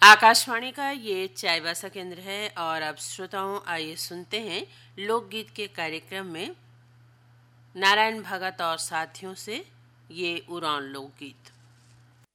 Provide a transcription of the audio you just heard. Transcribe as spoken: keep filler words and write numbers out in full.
आकाशवाणी का ये चाईबासा केंद्र है और अब श्रोताओं आइए सुनते हैं लोकगीत के कार्यक्रम में नारायण भगत और साथियों से ये उड़ान लोकगीत।